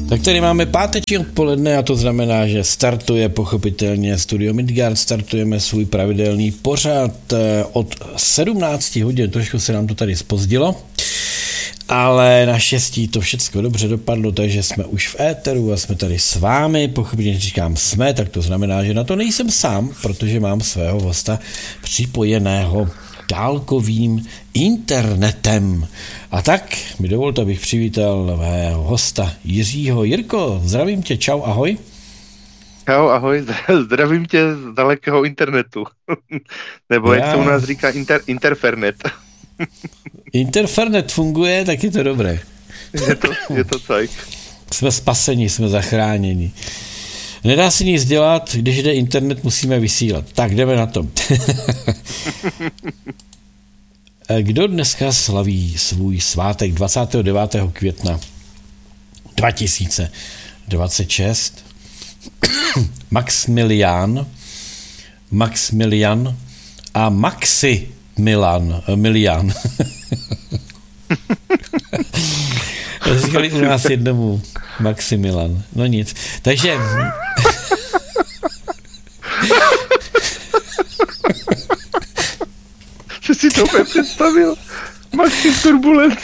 Tak tady máme páteční odpoledne a to znamená, že startuje pochopitelně Studio Midgard, startujeme svůj pravidelný pořad od 17 hodin, trošku se nám to tady zpozdilo, ale naštěstí to všechno dobře dopadlo, takže jsme už v éteru a jsme tady s vámi, pochopitelně říkám jsme, tak to znamená, že na to nejsem sám, protože mám svého hosta připojeného dálkovým internetem. A tak mi dovolte, abych přivítal mého hosta Jiřího. Jirko, zdravím tě, čau, ahoj. Čau, ahoj, zdravím tě z dalekého internetu. Nebo jak se u nás říká, interfernet. Interfernet funguje, tak je to dobré. Je to tak. Jsme spaseni, jsme zachráněni. Nedá se nic dělat, když jde internet, musíme vysílat. Tak jdeme na to. Kdo dneska slaví svůj svátek 29. května 2026? Maximilian a Maximilian. Říkali u nás jednomu Maximilian. No nic. Takže... Co si to úplně představil? Maxim Turbulence.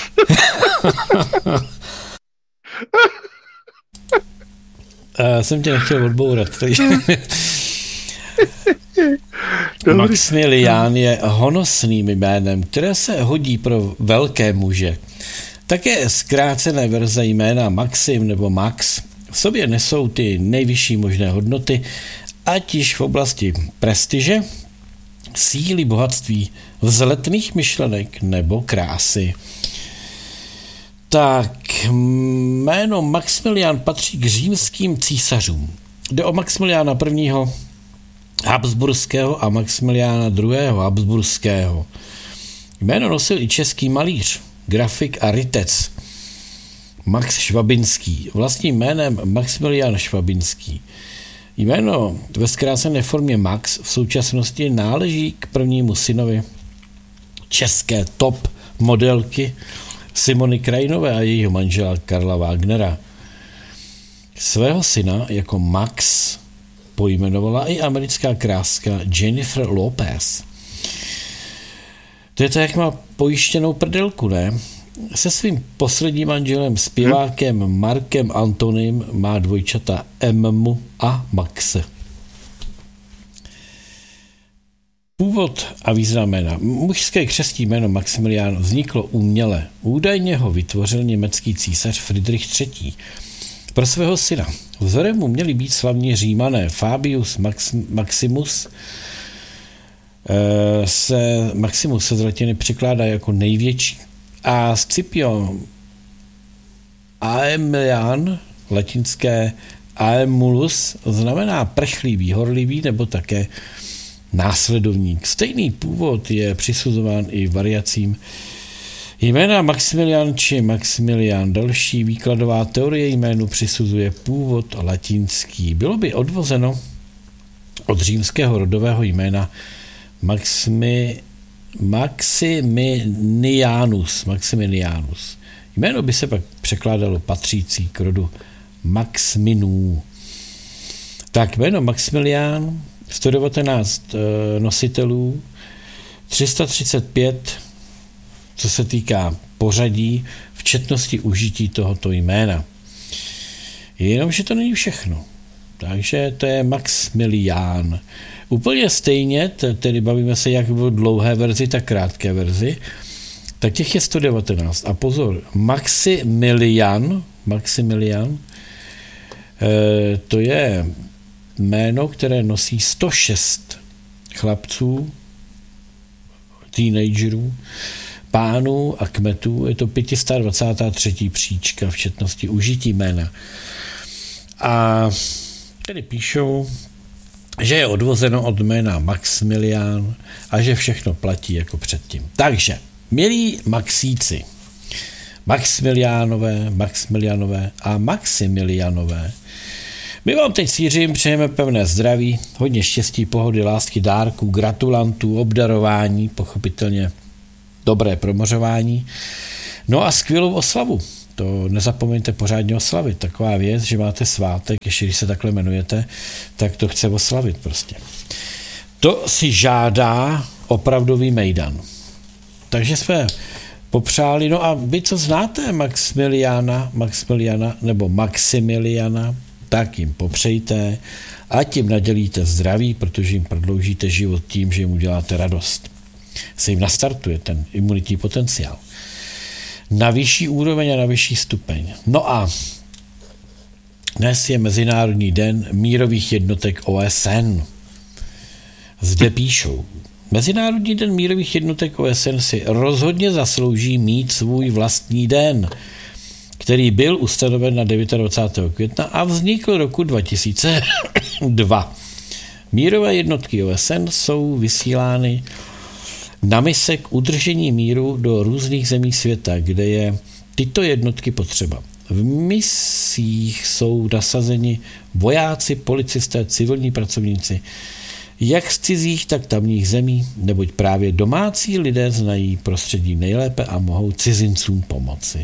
Jsem tě nechtěl odbourat, takže... Maximilian je honosným jménem, které se hodí pro velké muže. Také zkrácené verze jména Maxim nebo Max v sobě nesou ty nejvyšší možné hodnoty, ať již v oblasti prestiže, síly, bohatství, vzletných myšlenek nebo krásy. Tak, jméno Maximilian patří k římským císařům. Jde o Maximiliana I. Habsburského a Maximiliana II. Habsburského. Jméno nosil i český malíř, grafik a rytec Max Švabinský, vlastním jménem Maximilian Švabinský. Jméno ve zkrácené formě Max v současnosti náleží k prvnímu synovi české top modelky Simony Krajinové a jejího manžela Karla Wagnera. Svého syna jako Max pojmenovala i americká kráska Jennifer Lopez. To je to, jak má pojištěnou prdelku, ne? Se svým posledním manželem, zpěvákem Markem Antonym, má dvojčata Emmu a Maxe. Původ a význam jména. Mužské křestní jméno Maximilian vzniklo uměle. Údajně ho vytvořil německý císař Friedrich III. pro svého syna. Vzorem mu měli být slavní Římané. Fabius Maximus se z latiny překládá jako největší. A Scipion Aemilian, latinské Aemulus, znamená prchlivý, horlivý nebo také následovník. Stejný původ je přisuzován i variacím jména Maximilian či Maximilian. Další výkladová teorie jménu přisuzuje původ latinský. Bylo by odvozeno od římského rodového jména Maximinianus. Jméno by se pak překládalo patřící k rodu Maximinů. Tak jméno Maximilian, 119 nositelů, 335, co se týká pořadí, v četnosti užití tohoto jména. Jenomže to není všechno. Takže to je Maximilian. Úplně stejně, tedy bavíme se jak v dlouhé verzi, tak krátké verzi, tak těch je 119. A pozor, Maximilian, to je jméno, které nosí 106 chlapců, teenagerů, pánů a kmetů. Je to 523. příčka v četnosti užití jména. A tedy píšou, že je odvozeno od jména Maximilian a že všechno platí jako předtím. Takže, milí Maxíci, Maximilianové a Maximilianové, my vám teď s Jiřím přejeme pevné zdraví, hodně štěstí, pohody, lásky, dárků, gratulantů, obdarování, pochopitelně dobré promořování, no a skvělou oslavu. To nezapomeňte pořádně oslavit. Taková věc, že máte svátek, ještě když se takhle jmenujete, tak to chce oslavit prostě. To si žádá opravdový mejdan. Takže jsme popřáli, no a vy, co znáte Maximiliana, tak jim popřejte, ať jim nadělíte zdraví, protože jim prodloužíte život tím, že jim uděláte radost. Se jim nastartuje ten imunitní potenciál. Na vyšší úroveň a na vyšší stupeň. No a dnes je Mezinárodní den mírových jednotek OSN. Zde píšou, Mezinárodní den mírových jednotek OSN si rozhodně zaslouží mít svůj vlastní den, který byl ustanoven na 29. května a vznikl roku 2002. Mírové jednotky OSN jsou vysílány na mise k udržení míru do různých zemí světa, kde je tyto jednotky potřeba. V misích jsou nasazeni vojáci, policisté, civilní pracovníci, jak z cizích, tak tamních zemí, neboť právě domácí lidé znají prostředí nejlépe a mohou cizincům pomoci.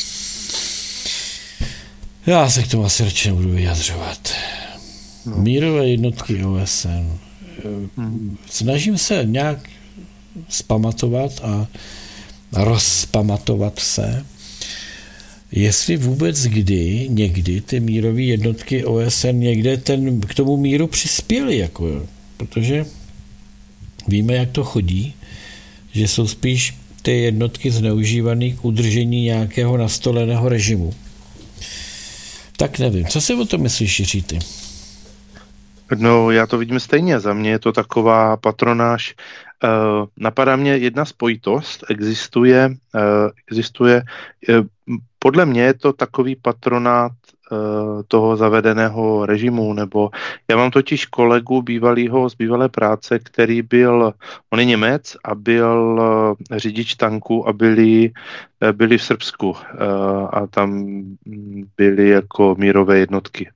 Já se k tomu asi radši nebudu vyjadřovat. No. Mírové jednotky OSN. Snažím se nějak zpamatovat a rozpamatovat se, jestli vůbec někdy ty mírové jednotky OSN někde k tomu míru přispěly, jako, protože víme, jak to chodí, že jsou spíš ty jednotky zneužívané k udržení nějakého nastoleného režimu. Tak nevím, co si o tom myslíš, Jiří, ty? No, já to vidím stejně. Za mě je to taková patronáž. Napadá mě jedna spojitost. Existuje podle mě je to takový patronát toho zavedeného režimu, nebo já mám totiž kolegu bývalýho z bývalé práce, který on je Němec a byl řidič tanku a byli v Srbsku a tam byly jako mírové jednotky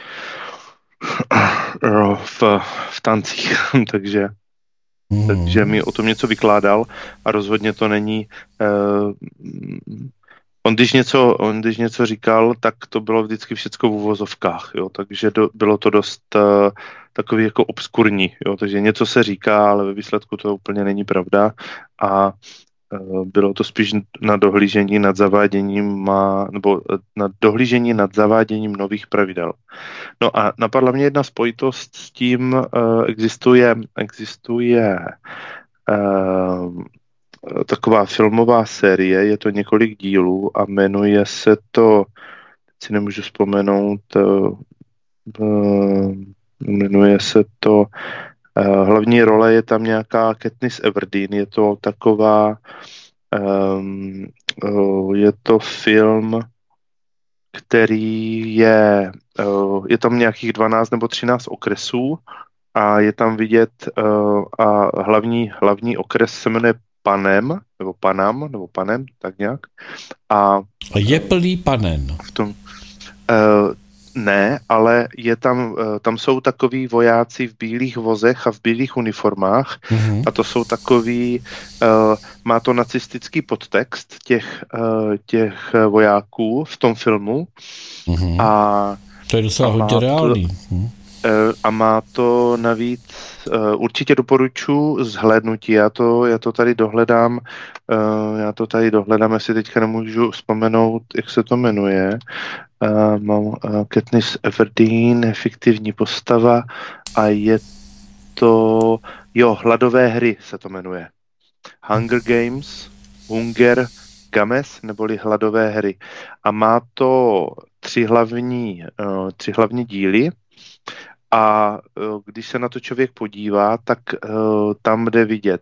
v tancích, takže mi o tom něco vykládal a rozhodně to není on když něco říkal, tak to bylo vždycky všecko v uvozovkách, jo, takže bylo to dost takový jako obskurní, jo, takže něco se říká, ale ve výsledku to úplně není pravda a bylo to spíš na dohlížení nad zaváděním nebo na dohlížení nad zaváděním nových pravidel. No a napadla mě jedna spojitost s tím, existuje taková filmová série, je to několik dílů a jmenuje se to, teď si nemůžu vzpomenout, jmenuje se to, hlavní role je tam nějaká Katniss Everdeen, je to taková, je to film, který je tam nějakých 12 nebo 13 okresů a je tam vidět a hlavní okres se jmenuje Panem, tak nějak. A je plný Panen. V tom, ne, ale je tam jsou takoví vojáci v bílých vozech a v bílých uniformách a to jsou takový, má to nacistický podtext těch vojáků v tom filmu a to je docela hodně reálný. A má to navíc, určitě doporučuji zhlédnutí, já to tady dohledám, jestli teďka nemůžu vzpomenout, jak se to jmenuje. Mám Katniss Everdeen, fiktivní postava a je to, Hladové hry se to jmenuje. Hunger Games, neboli Hladové hry. A má to tři hlavní díly. A když se na to člověk podívá, tak tam jde vidět,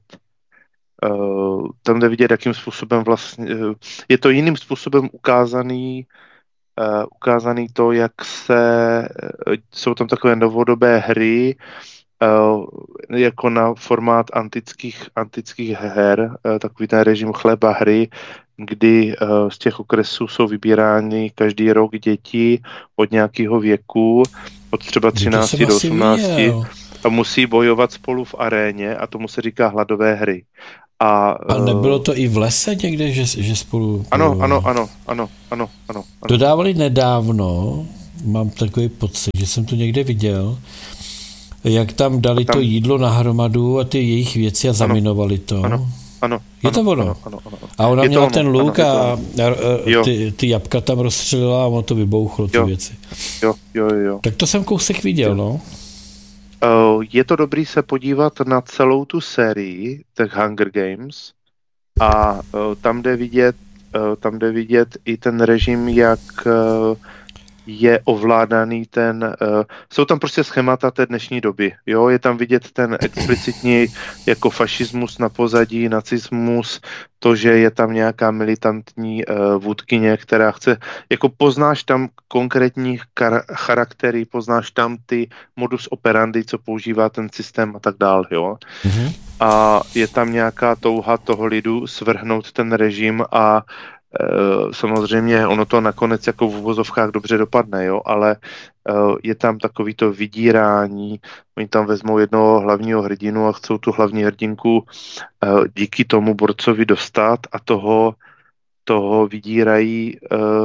jakým způsobem vlastně, je to jiným způsobem ukázaný to, jak jsou tam takové novodobé hry, jako na formát antických her, takový ten režim chleba hry, kdy z těch okresů jsou vybírány každý rok děti od nějakého věku, od třeba 13 do 18 a musí bojovat spolu v aréně a tomu se říká hladové hry. A nebylo to i v lese někde, že spolu... Ano. Dodávali nedávno, mám takový pocit, že jsem to někde viděl, jak tam dali to jídlo na hromadu a ty jejich věci a zaminovali to. Ano. Je to ono. Ano. A ona měla ten luk a ty jabka tam rozstřelila a ono to vybouchlo, ty věci. Jo. Tak to jsem kousek viděl, no. Je to dobrý se podívat na celou tu sérii těch Hunger Games a tam jde vidět i ten režim, jak je ovládaný jsou tam prostě schémata té dnešní doby, jo, je tam vidět ten explicitní jako fašismus na pozadí, nacismus, to, že je tam nějaká militantní vůdkyně, která chce, jako poznáš tam konkrétní charaktery, poznáš tam ty modus operandi, co používá ten systém a tak dál, jo. Mm-hmm. A je tam nějaká touha toho lidu svrhnout ten režim a samozřejmě ono to nakonec jako v uvozovkách dobře dopadne, jo, ale je tam takovýto vydírání, oni tam vezmou jednoho hlavního hrdinu a chcou tu hlavní hrdinku díky tomu borcovi dostat a toho vydírají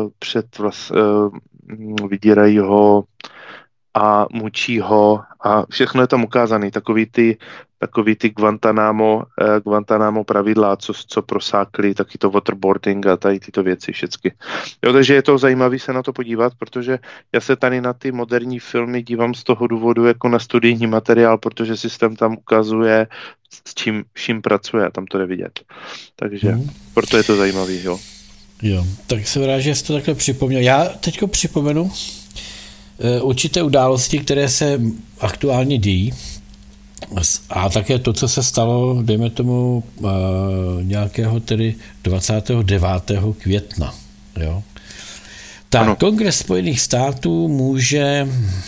vydírají ho a mučí ho a všechno je tam ukázané, takový ty Guantanamo pravidla, co prosákli, taky to waterboarding a tady tyto věci všechny. Jo, takže je to zajímavé se na to podívat, protože já se tady na ty moderní filmy dívám z toho důvodu jako na studijní materiál, protože systém tam ukazuje, s čím pracuje a tam to jde vidět. Takže proto je to zajímavý, jo. Jo, tak se vrát, že jsi to takhle připomněl. Já teďko připomenu určité události, které se aktuálně dějí a také to, co se stalo, dejme tomu, nějakého tedy 29. května. Jo? Tak ano. Kongres Spojených států může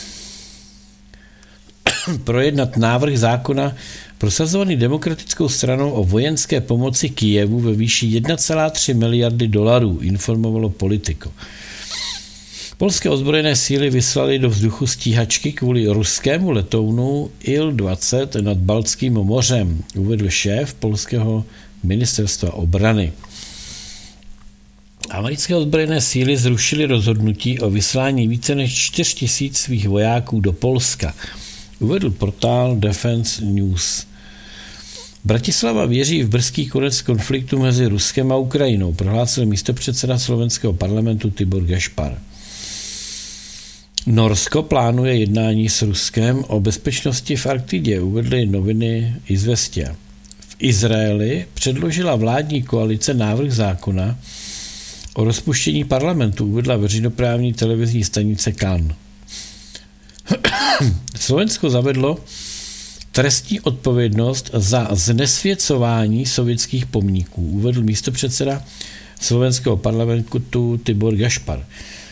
projednat návrh zákona prosazovaný demokratickou stranou o vojenské pomoci Kyjevu ve výši 1,3 miliardy dolarů, informovalo Politico. Polské ozbrojené síly vyslaly do vzduchu stíhačky kvůli ruskému letounu Il-20 nad Baltským mořem, uvedl šéf polského ministerstva obrany. Americké ozbrojené síly zrušily rozhodnutí o vyslání více než 4 000 svých vojáků do Polska, uvedl portál Defense News. Bratislava věří v brzký konec konfliktu mezi Ruskem a Ukrajinou, prohlásil místopředseda slovenského parlamentu Tibor Gašpar. Norsko plánuje jednání s Ruskem o bezpečnosti v Arktidě, uvedly noviny Izvestia. V Izraeli předložila vládní koalice návrh zákona o rozpuštění parlamentu, uvedla veřejnoprávní televizní stanice Kan. Slovensko zavedlo trestní odpovědnost za znesvěcování sovětských pomníků, uvedl místopředseda slovenského parlamentu Tibor Gašpar.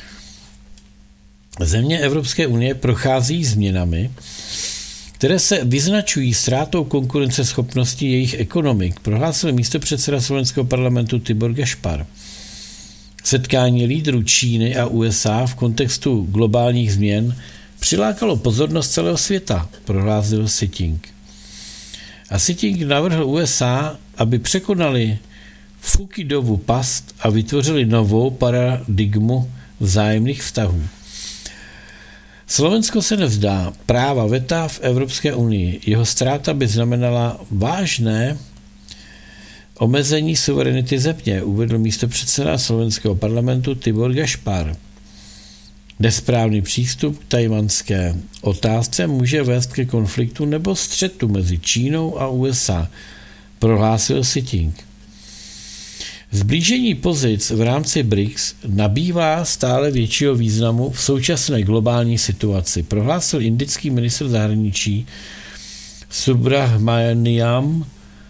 Země Evropské unie prochází změnami, které se vyznačují ztrátou konkurenceschopnosti jejich ekonomik, prohlásil místopředseda slovenského parlamentu Tibor Gašpar. Setkání lídrů Číny a USA v kontextu globálních změn přilákalo pozornost celého světa, prohlásil Sitting. A Sitting navrhl USA, aby překonali Fukidovu past a vytvořili novou paradigmu vzájemných vztahů. Slovensko se nevzdá práva veta v Evropské unii. Jeho ztráta by znamenala vážné omezení suverenity země, uvedl místopředseda slovenského parlamentu Tibor Gašpar. Nesprávný přístup k tajvanské otázce může vést ke konfliktu nebo střetu mezi Čínou a USA, prohlásil Sitting. Zblížení pozic v rámci BRICS nabývá stále většího významu v současné globální situaci, prohlásil indický ministr zahraničí Subrahmanyam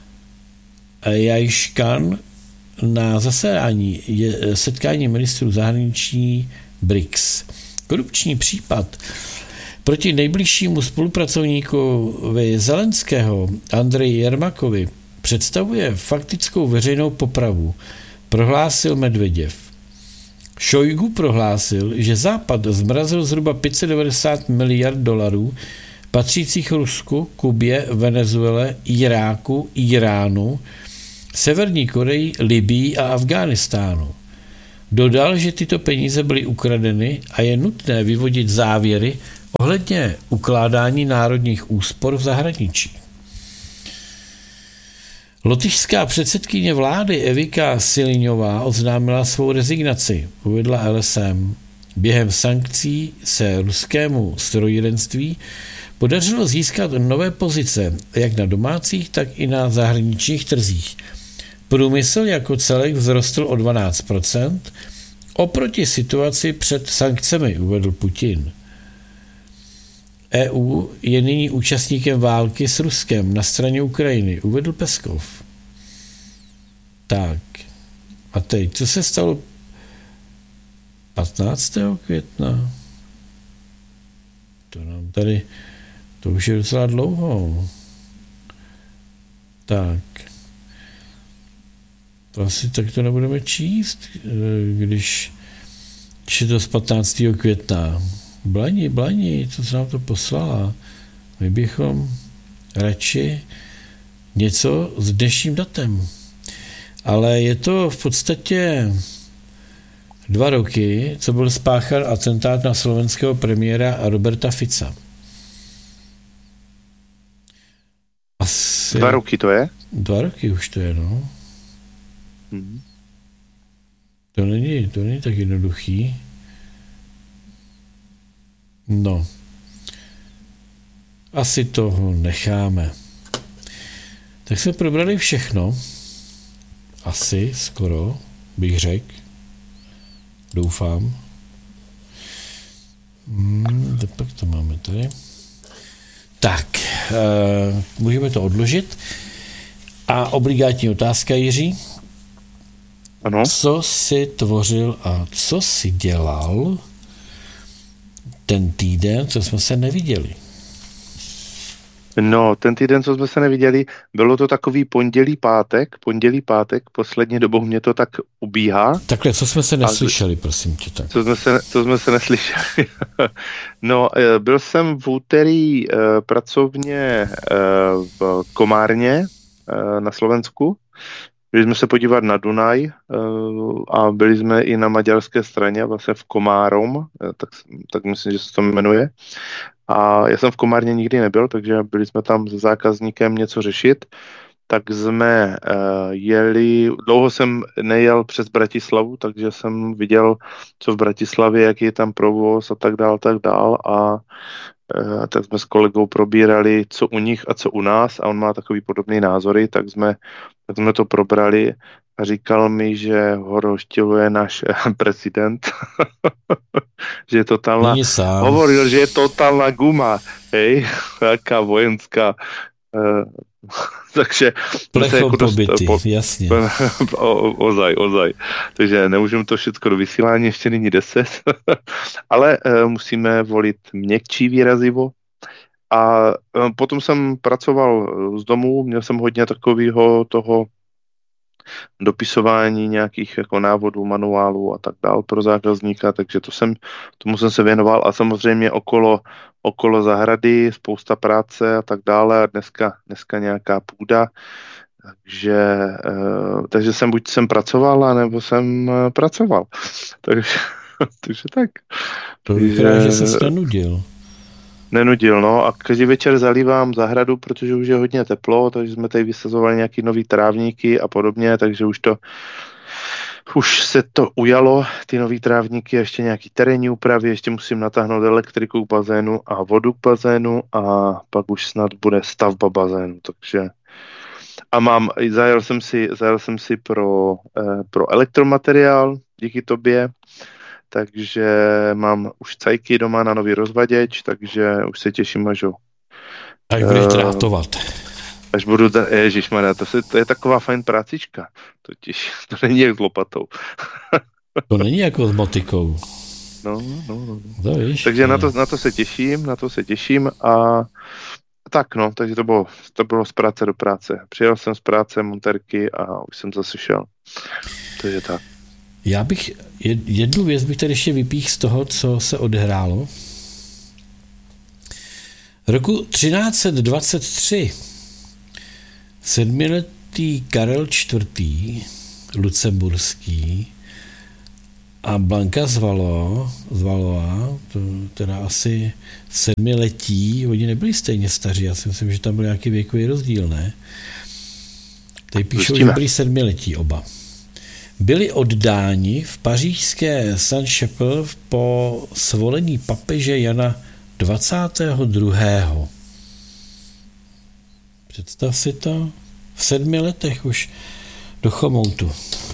Jaishankar na zasedání setkání ministrů zahraničí BRICS. Korupční případ proti nejbližšímu spolupracovníkovi Zelenského Andreji Jermakovi představuje faktickou veřejnou popravu, prohlásil Medveděv. Šojgu prohlásil, že Západ zmrazil zhruba 590 miliard dolarů patřících Rusku, Kubě, Venezuele, Iráku, Iránu Severní Koreji, Libyi a Afghánistánu. Dodal, že tyto peníze byly ukradeny a je nutné vyvodit závěry ohledně ukládání národních úspor v zahraničí. Lotyšská předsedkyně vlády Evika Siliňová oznámila svou rezignaci, uvedla LSM. Během sankcí se ruskému strojírenství podařilo získat nové pozice, jak na domácích, tak i na zahraničních trzích. Průmysl jako celek vzrostl o 12% oproti situaci před sankcemi, uvedl Putin. EU je nyní účastníkem války s Ruskem na straně Ukrajiny, uvedl Peskov. Tak, a teď, co se stalo 15. května? To nám tady, to už je docela dlouho. Tak. To asi tak to nebudeme číst, když je to z 15. května. Blani, co se nám to poslala? My bychom radši něco s dnešním datem. Ale je to v podstatě 2 roky, co byl spáchán atentát na slovenského premiéra Roberta Fica. Asi 2 roky to je? 2 roky už to je, no. To není tak jednoduchý. No. Asi toho necháme. Tak jsme probrali všechno. Asi, skoro, bych řekl. Doufám. Pak to máme tady. Tak, můžeme to odložit. A obligátní otázka, Jiří. Ano. Co jsi tvořil a co jsi dělal ten týden, co jsme se neviděli? No, ten týden, co jsme se neviděli, bylo to takový pondělí, pátek, poslední dobou mě to tak ubíhá. Takhle, co jsme se neslyšeli, prosím tě tak. Co jsme se neslyšeli. No, byl jsem v úterý pracovně v Komárně na Slovensku. Byli jsme se podívat na Dunaj a byli jsme i na maďarské straně, vlastně v Komárom, tak myslím, že se to jmenuje. A já jsem v Komárně nikdy nebyl, takže byli jsme tam s zákazníkem něco řešit. Tak jsme jeli, dlouho jsem nejel přes Bratislavu, takže jsem viděl, co v Bratislavě, jaký je tam provoz a tak dál. A tak jsme s kolegou probírali, co u nich a co u nás, a on má takový podobný názory, tak jsme to probrali a říkal mi, že ho rozčiluje náš prezident, že je totálna, hovoril, že je totálna guma, hej, taká vojenská, takže plechom pobyty, jasně. Ozaj. Takže nemůžeme to všechno do vysílání, ještě není 10, ale musíme volit měkčí výrazivo. A potom jsem pracoval z domu, měl jsem hodně takového toho dopisování nějakých jako návodů, manuálů a tak dál pro zákazníka, takže tomu jsem se věnoval a samozřejmě okolo zahrady, spousta práce a tak dále a dneska nějaká půda, takže buď jsem pracoval, anebo jsem pracoval. Takže tak. To vypadá, že se nenudil. Nenudil, no, a každý večer zalívám zahradu, protože už je hodně teplo, takže jsme tady vysazovali nějaký nový trávníky a podobně, takže už se to ujalo, ty nový trávníky, ještě nějaký terénní úpravy, ještě musím natáhnout elektriku k bazénu a vodu k bazénu a pak už snad bude stavba bazénu, takže a zajel jsem si pro elektromateriál, díky tobě, takže mám už cajky doma na nový rozvaděč, takže už se těším, až budeš drátovat. Až budu, ježišmarja, to je taková fajn prácička, totiž to není jak s lopatou. To není jako s motikou. No. To víš, takže na to se těším a tak no, takže to bylo z práce do práce. Přijel jsem z práce Monterky a už jsem zase šel. Takže tak. Já bych jednu věc bych tady ještě vypíchl z toho, co se odehrálo. Roku 1323 7 Karel IV. Lucemburský a Blanka z Valois, to teda asi 7letí, oni nebyli stejně staří, já si myslím, že tam byl nějaký věkový rozdíl, ne? Tady píšou, že byli 7letí oba. Byli oddáni v pařížské Saint-Chapelle po svolení papeže Jana 22. Představ si to, v 7 letech už do chomoutu.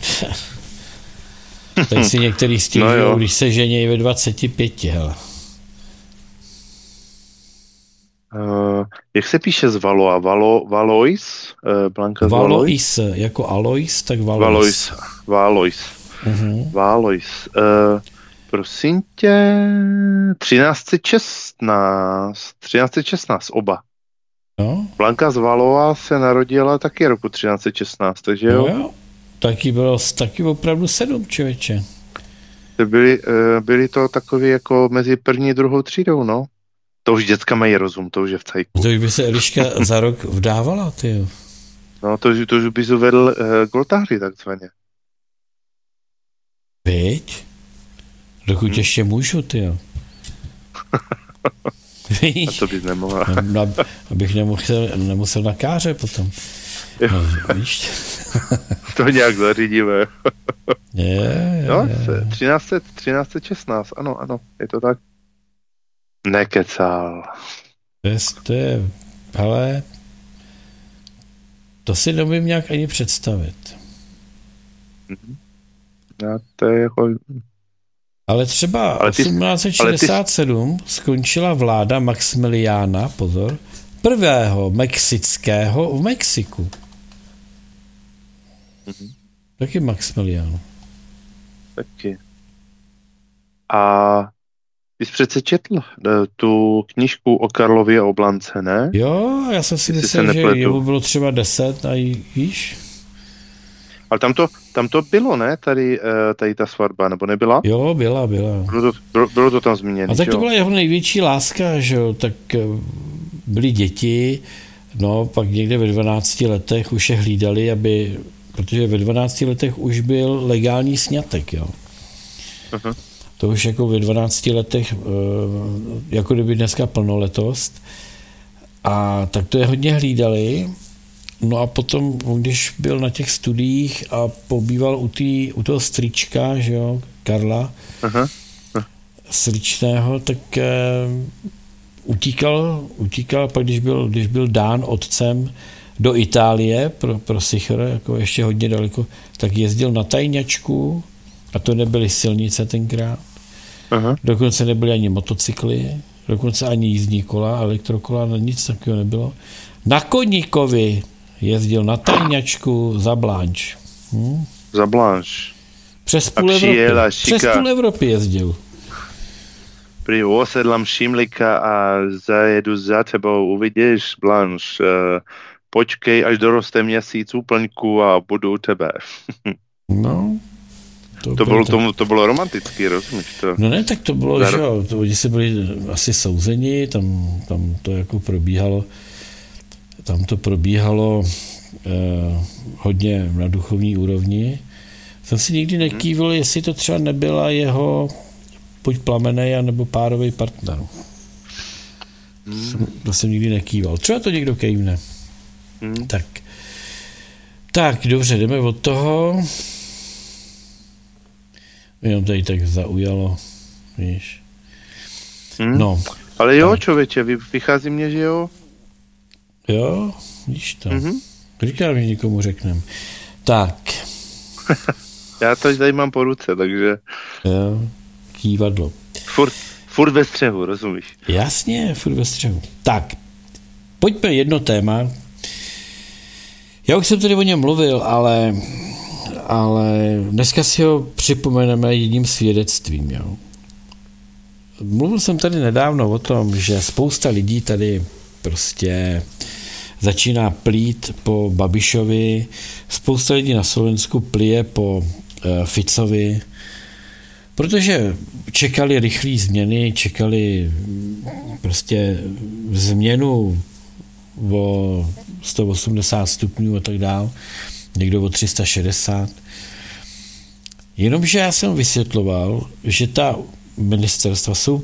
Tak si některý stěžují, když se ženějí ve 25, hele. Jak se píše z Valois? Valois? Blanka z Valois, jako Alois, tak Valois. Valois. Valois. Prosím tě, 1316 oba. No? Blanka z Valois se narodila taky roku 1316, takže jo? No, taky opravdu 7, člověče. Byli to takový jako mezi první a druhou třídou, no. To už děcka mají rozum, to už je v cajku. To už by se Eliška za rok vdávala, ty. No, to už bys uvedl k oltáři, takzvaně. Viď? Dokud ještě můžu, ty. A to bys nemohla. Abych nemusel na káře potom. No, víš? To nějak zařídíme. Je. 1316, ano, je to tak. Nekecal. To je, hele, to si nevím nějak ani představit. Já to je jako... Ale třeba 1867 skončila vláda Maximiliána, pozor, prvého mexického v Mexiku. Taky Maximilián. Taky. A ty jsi přece četl tu knížku o Karlově Oblance, ne? Jo, já jsem si myslel, že jemu bylo třeba 10 a víš? Ale tam to bylo, ne? Tady ta svatba, nebo nebyla? Jo, byla. Bylo to tam zmíněné. A tak to byla jeho největší láska, že jo? Tak byly děti, no pak někde ve 12 letech už je hlídali, protože ve 12 letech už byl legální sňatek, jo. Uh-huh. To už jako ve 12 letech, jako kdyby dneska plnoletost. A tak to je hodně hlídali. No a potom, když byl na těch studiích a pobýval u toho strýčka, že jo, Karla, Sličného, tak utíkal, pak když byl dán otcem do Itálie pro Sichr, jako ještě hodně daleko, tak jezdil na tajňačku, a to nebyly silnice tenkrát. Dokonce nebyly ani motocykly, dokonce ani jízdní kola, elektrokola, nic takového nebylo. Na koníkovi jezdil na tajňačku za Blanche. Za Blanche. Přes půl Evropy jezdil. Prý osedlám Šimlika a zajedu za tebou, uvidíš, Blanche. Počkej, až doroste měsíc úplňku a budu u tebe. No. To bylo romantický, rozumíš to? No ne, tak to bylo, že jo, oni se byli asi souzeni, tam to jako probíhalo, hodně na duchovní úrovni. Jsem si nikdy nekývil, jestli to třeba nebyla jeho buď plamenej, nebo párový partner. To jsem nikdy nekýval. Třeba to někdo kejvne. Tak, dobře, jdeme od toho. Jenom tady tak zaujalo, víš. No. Ale jo, člověče, vychází mě, že jo? Jo, víš to. Říkám, že nikomu řeknem. Tak. Já to tady mám po ruce, takže... Jo, kývadlo. Furt ve střehu, rozumíš? Jasně, furt ve střehu. Tak, pojďme jedno téma. Já už jsem tady o něm mluvil, ale dneska si ho připomeneme jedním svědectvím. Jo. Mluvil jsem tady nedávno o tom, že spousta lidí tady prostě začíná plít po Babišovi, spousta lidí na Slovensku plije po Ficovi, protože čekali rychlé změny, čekali prostě změnu o 180 stupňů a tak dál, někdo o 360. Jenomže já jsem vysvětloval, že ta ministerstva jsou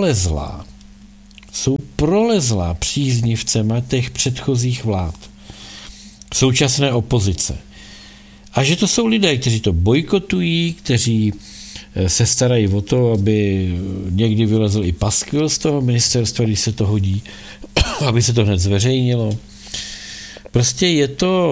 prolezlá příznivcema těch předchozích vlád, současné opozice. A že to jsou lidé, kteří to bojkotují, kteří se starají o to, aby někdy vylezl i paskvil z toho ministerstva, když se to hodí, aby se to hned zveřejnilo. Prostě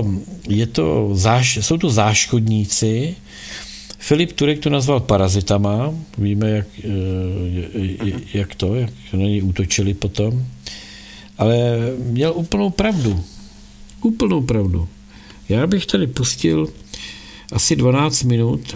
jsou to záškodníci. Filip Turek to nazval parazitama, víme, jak na něj útočili potom, ale měl úplnou pravdu. Já bych tady pustil asi 12 minut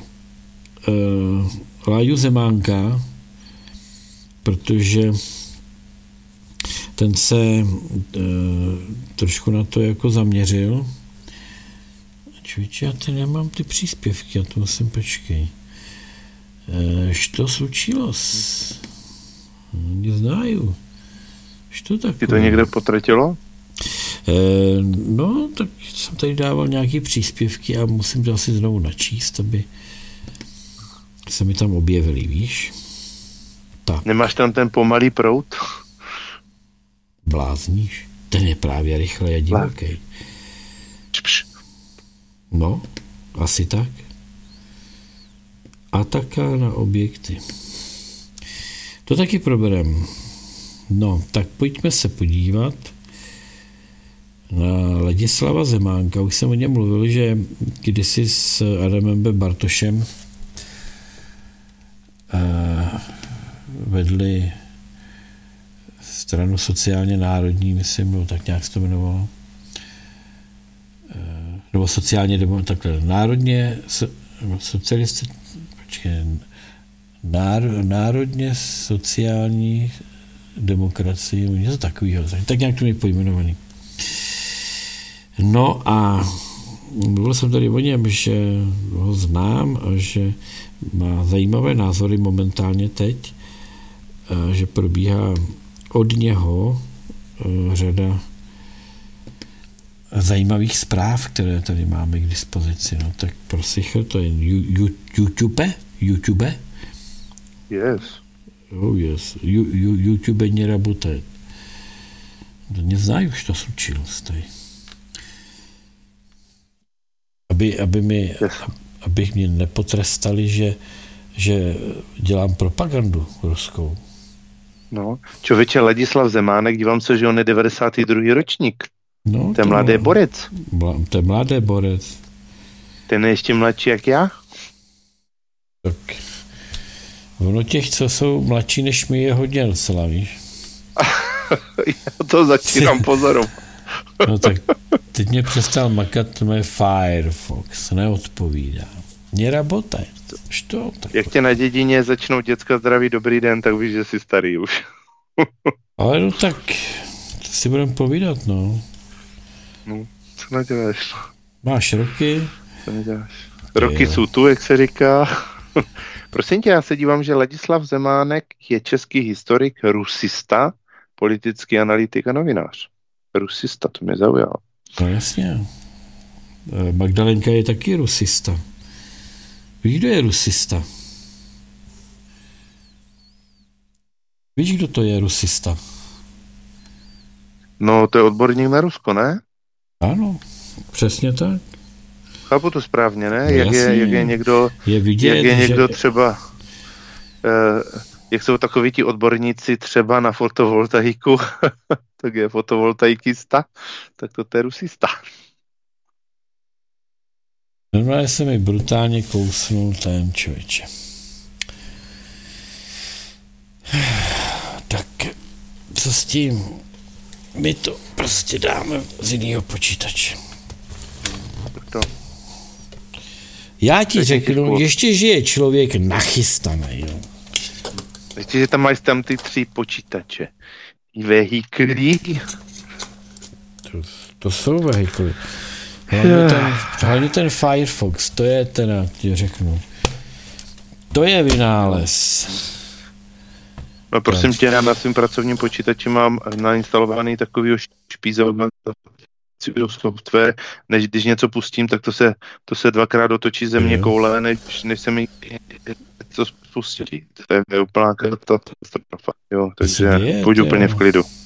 Láďu Zemánka, protože ten se trošku na to jako zaměřil. Člověče, já tady nemám ty příspěvky, já to musím, počkej. Što slučilo? Не знаю. Što takové? Ty to někde potratilo? No, tak jsem tady dával nějaké příspěvky a musím to asi znovu načíst, aby se mi tam objevily, víš? Tak. Nemáš tam ten pomalý proud? Blázníš? Ten je právě rychle a divoký. No, asi tak. Ataka na objekty. To taky proberem. No, tak pojďme se podívat na Ladislava Zemánka. Už jsem o něm mluvil, že kdysi s Adamem B. Bartošem vedli stranu sociálně národní, myslím, nebo tak nějak se to jmenovalo. Nebo sociálně, takhle, národně, socialisté, národně sociální demokracii, něco takového, tak nějak to je pojmenovaný. No a mluvil jsem tady o něm, že ho znám a že má zajímavé názory momentálně teď, že probíhá od něho řada zajímavých zpráv, které tady máme k dispozici. No tak prosím, to je YouTube? Yes. Oh yes. YouTube не работает. Не знаю, что случилось tady. Abych mě nepotrestali, že dělám propagandu ruskou. No, člověče, Ladislav Zemánek, dívám se, že on je 92. ročník. No, to je mladý borec. To je mladý borec. Ten je ještě mladší jak já? Tak ono těch, co jsou mladší než my, je hodně docela, víš? Já to začínám pozorovat. No tak teď mě přestal makat moje Firefox, neodpovídá. Nie работает. Što? Jak tě na dědině začnou děcka zdraví dobrý den, tak víš, že jsi starý už. Ale no tak, to si budeme povídat, no. No, co neděláš? Máš roky? Co neděláš? Roky jsou tu, jak se říká. Prosím tě, já se dívám, že Ladislav Zemánek je český historik, rusista, politický analytik a novinář. Rusista, to mě zaujalo. No jasně. Magdalenka je taky rusista. Víš, kdo je rusista? Víš, kdo to je rusista? No, to je odborník na Rusko, ne? Ano, přesně tak. Chápu to správně, ne? No, jak je někdo, je vidět, jak je někdo že... třeba, jak jsou takoví ti odborníci třeba na fotovoltaiku, tak je fotovoltaikista, tak to je rusista. Normálně se mi brutálně kousnul ten člověče. Tak, co s tím? My to prostě dáme z jiného počítače. To. Já ti řeknu, ještě žije člověk nachystaný. Jo. Ještě, že tam máš tam ty 3 počítače. Vehikly. To jsou vehikly. Hlavně ten Firefox, to je ten, já ti řeknu. To je vynález. No prosím tě, já na svým pracovním počítači mám nainstalovaný takovýho špízového software, než když něco pustím, tak to se dvakrát otočí země koule, než se mi něco spustí. To je úplná katastrofa. Jo, takže půjdu úplně v klidu.